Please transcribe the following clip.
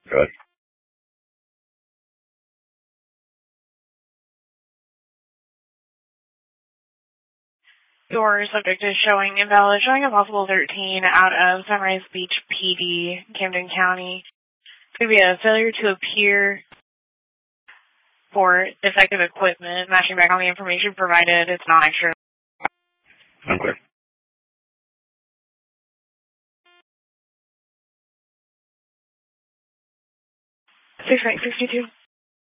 Good. Your subject is showing invalid, showing a possible 13 out of Sunrise Beach PD, Camden County. Could be a failure to appear for defective equipment. Matching back on the information provided, it's not extra. I'm clear. 662.